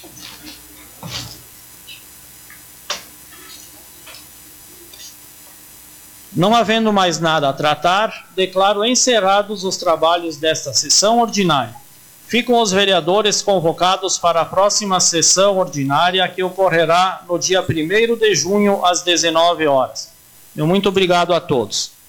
Não havendo mais nada a tratar, declaro encerrados os trabalhos desta sessão ordinária. Ficam os vereadores convocados para a próxima sessão ordinária, que ocorrerá no dia 1º de junho, às 19 horas. Muito obrigado a todos.